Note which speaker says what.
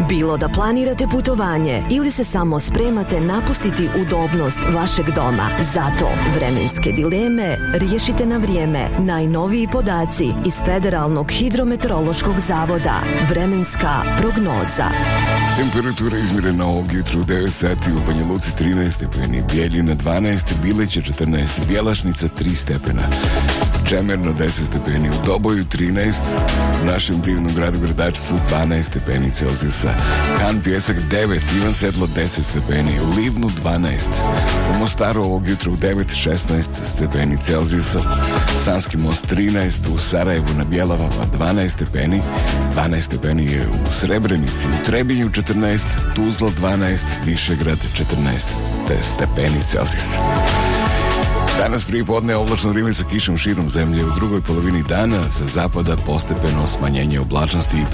Speaker 1: Bilo da planirate putovanje ili se samo spremate napustiti udobnost vašeg doma. Zato vremenske dileme riješite na vrijeme. Najnoviji podaci iz Federalnog hidrometeorološkog zavoda. Vremenska prognoza.
Speaker 2: Temperatura izmjerena ovog jutru u 9 sati u Banja Luci 13 stepeni, Bijeljina 12, Bileće 14, Bjelašnica 3 stepena, Čemerno 10 stepeni, u Doboju 13, u našem divnom gradu Gradačcu 12 stepeni Celzijusa, Han Pjesak 9, Ivan Sedlo 10 stepeni, u Livnu 12, u Mostaru ovog jutru u 9, 16 stepeni Celzijusa, Sanski most 13, u Sarajevu na Bjelavama 12 stepeni, 12 stepeni je u Srebrenici, u Trebinju 14, Tuzla 12, Višegrad 14 stepeni Celzijusa. Danas prije podne oblačno vrijeme sa kišom širom zemlje, u drugoj polovini dana sa zapada postepeno smanjenje oblačnosti i